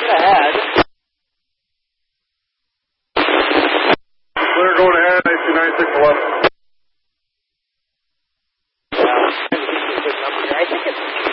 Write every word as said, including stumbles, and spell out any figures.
ahead. Clear going ahead, eighteen ninety-six eleven. Uh, I think it's